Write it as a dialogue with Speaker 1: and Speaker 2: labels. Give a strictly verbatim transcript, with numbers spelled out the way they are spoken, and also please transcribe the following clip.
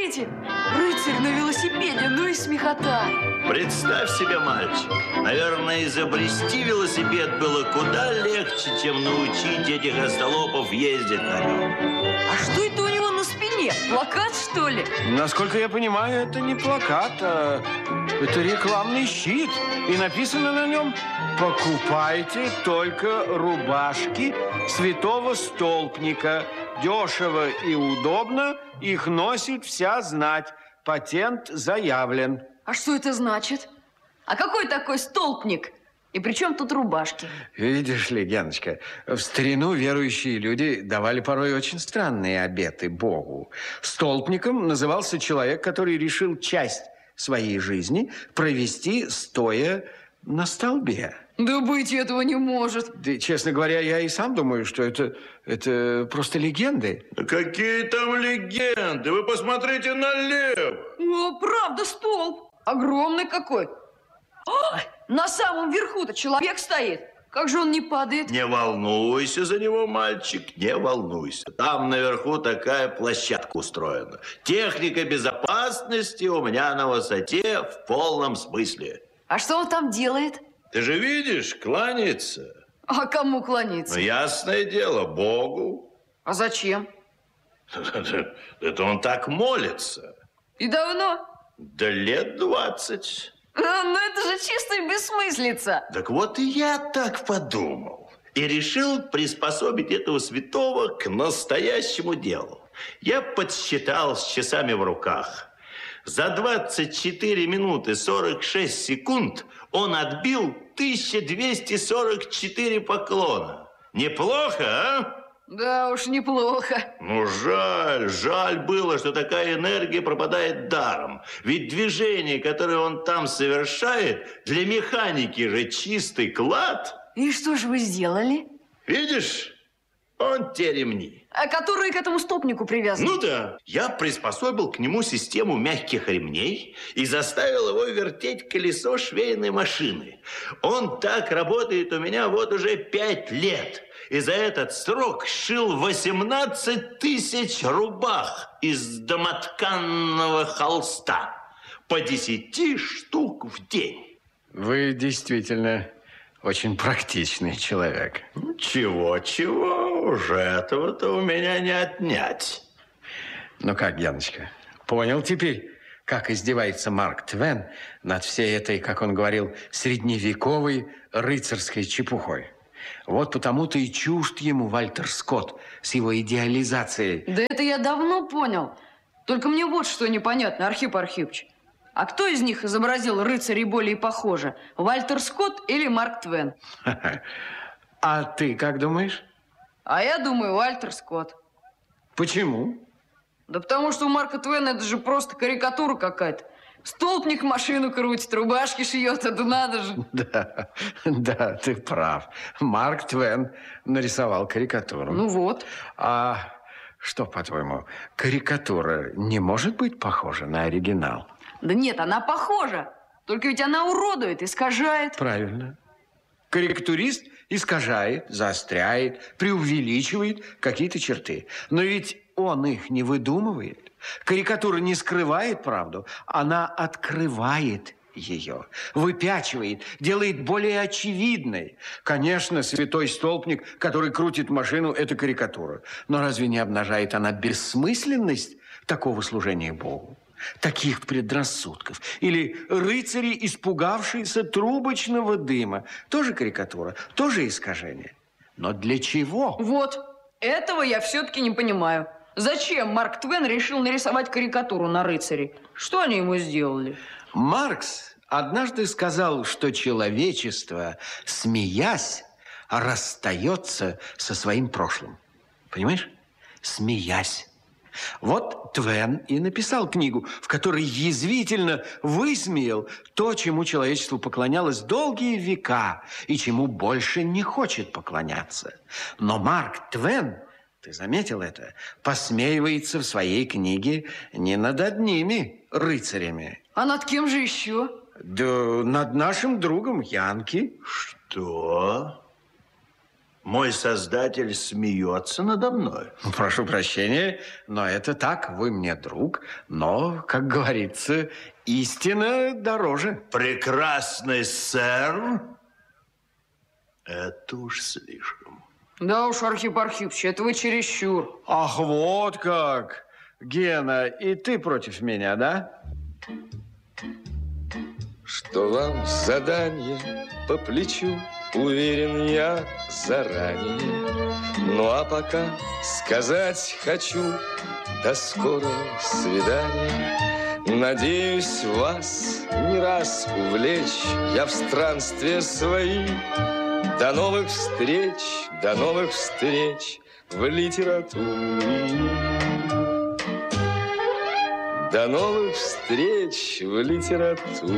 Speaker 1: смотрите, рыцарь на велосипеде, ну и смехота.
Speaker 2: Представь себе, мальчик, наверное, изобрести велосипед было куда легче, чем научить этих остолопов ездить на нем.
Speaker 1: А что это у него на спине? Плакат, что ли?
Speaker 3: Насколько я понимаю, это не плакат, а это рекламный щит. И написано на нем: покупайте только рубашки святого столпника. Дешево и удобно, их носит вся знать. Патент заявлен.
Speaker 1: А что это значит? А какой такой столпник? И при чем тут рубашки?
Speaker 3: Видишь ли, Геночка, в старину верующие люди давали порой очень странные обеты Богу. Столпником назывался человек, который решил часть своей жизни провести стоя на столбе.
Speaker 1: Да быть этого не может.
Speaker 3: Да, честно говоря, я и сам думаю, что это, это просто легенды.
Speaker 2: Какие там легенды? Вы посмотрите налево.
Speaker 1: О, правда, столб. Огромный какой. О, на самом верху-то человек стоит. Как же он не падает?
Speaker 2: Не волнуйся за него, мальчик, не волнуйся. Там наверху такая площадка устроена. Техника безопасности у меня на высоте в полном смысле.
Speaker 1: А что он там делает?
Speaker 2: Ты же видишь, кланяется.
Speaker 1: А кому кланяется?
Speaker 2: Ну, ясное дело, Богу.
Speaker 1: А зачем?
Speaker 2: Это он так молится.
Speaker 1: И давно?
Speaker 2: Да лет двадцать.
Speaker 1: А, ну это же чистая бессмыслица.
Speaker 2: Так вот и я так подумал. И решил приспособить этого святого к настоящему делу. Я подсчитал с часами в руках. За двадцать четыре минуты сорок шесть секунд он отбил тысяча двести сорок четыре поклона. Неплохо, а?
Speaker 1: Да уж, неплохо.
Speaker 2: Ну, жаль, жаль было, что такая энергия пропадает даром. Ведь движение, которое он там совершает, для механики же чистый клад.
Speaker 1: И что же вы сделали?
Speaker 2: Видишь, он те ремни.
Speaker 1: А которые к этому столпнику привязаны?
Speaker 2: Ну да. Я приспособил к нему систему мягких ремней и заставил его вертеть колесо швейной машины. Он так работает у меня вот уже пять лет. И за этот срок сшил восемнадцать тысяч рубах из домотканного холста. По десяти штук в день.
Speaker 3: Вы действительно очень практичный человек.
Speaker 2: Чего-чего, уже этого-то у меня не отнять.
Speaker 3: Ну как, Яночка, понял теперь, как издевается Марк Твен над всей этой, как он говорил, средневековой рыцарской чепухой? Вот потому-то и чужд ему Вальтер Скотт с его идеализацией.
Speaker 1: Да это я давно понял. Только мне вот что непонятно, Архип Архипыч. А кто из них изобразил рыцарей более похоже? Вальтер Скотт или Марк Твен?
Speaker 3: А ты как думаешь?
Speaker 1: А я думаю, Вальтер Скотт.
Speaker 3: Почему?
Speaker 1: Да потому что у Марка Твена это же просто карикатура какая-то. Столпник машину крутит, рубашки шьет, это надо же.
Speaker 3: Да, да, ты прав. Марк Твен нарисовал карикатуру.
Speaker 1: Ну вот.
Speaker 3: А что, по-твоему, карикатура не может быть похожа на оригинал?
Speaker 1: Да нет, она похожа. Только ведь она уродует, искажает.
Speaker 3: Правильно. Карикатурист искажает, заостряет, преувеличивает какие-то черты. Но ведь он их не выдумывает. Карикатура не скрывает правду, она открывает ее, выпячивает, делает более очевидной. Конечно, святой столпник, который крутит машину, это карикатура. Но разве не обнажает она бессмысленность такого служения Богу? Таких предрассудков. Или рыцари, испугавшиеся трубочного дыма. Тоже карикатура, тоже искажение. Но для чего?
Speaker 1: Вот, этого я все-таки не понимаю. Зачем Марк Твен решил нарисовать карикатуру на рыцарей? Что они ему сделали?
Speaker 3: Маркс однажды сказал, что человечество, смеясь, расстается со своим прошлым. Понимаешь? Смеясь. Вот Твен и написал книгу, в которой язвительно высмеял то, чему человечество поклонялось долгие века и чему больше не хочет поклоняться. Но Марк Твен, ты заметил это, посмеивается в своей книге не над одними рыцарями.
Speaker 1: А над кем же еще?
Speaker 3: Да над нашим другом Янки.
Speaker 2: Что? мой создатель смеется надо мной.
Speaker 3: Прошу прощения, но это так. Вы мне друг, но, как говорится, истина дороже.
Speaker 2: Прекрасный сэр, это уж слишком.
Speaker 1: Да уж, Архип Архипыч, это вы чересчур.
Speaker 3: Ах, вот как. Гена, и ты против меня, да?
Speaker 4: Что вам задание по плечу, уверен я заранее. Ну а пока сказать хочу: до скорого свидания. Надеюсь вас не раз увлечь я в странстве свои. До новых встреч, до новых встреч в литературе. До новых встреч в литературе.